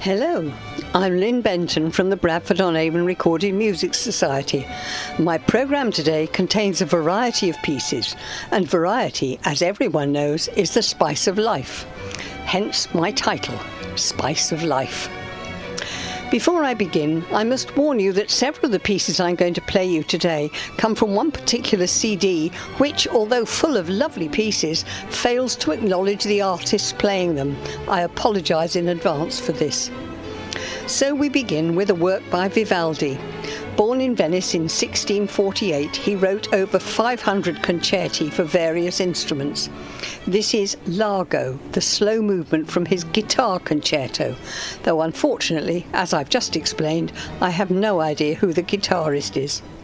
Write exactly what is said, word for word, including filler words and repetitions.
Hello, I'm Lynn Benton from the Bradford-on-Avon Recorded Music Society. My programme today contains a variety of pieces, and variety, as everyone knows, is the spice of life. Hence my title, Spice of Life. Before I begin, I must warn you that several of the pieces I'm going to play you today come from one particular C D which, although full of lovely pieces, fails to acknowledge the artists playing them. I apologise in advance for this. So we begin with a work by Vivaldi. Born in Venice in sixteen forty-eight, he wrote over five hundred concerti for various instruments. This is Largo, the slow movement from his guitar concerto, though unfortunately, as I've just explained, I have no idea who the guitarist is.